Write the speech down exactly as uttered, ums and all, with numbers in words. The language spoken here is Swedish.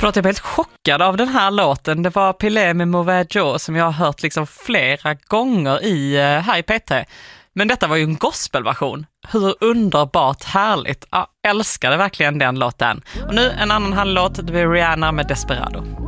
Förlåt, jag blev helt chockad av den här låten. Det var Pilé med Mauvais Joe som jag har hört liksom flera gånger i, här i P tre. Men detta var ju en gospelversion. Hur underbart härligt. Jag älskade verkligen den låten. Och nu en annan handlåt, det blir Rihanna med Desperado.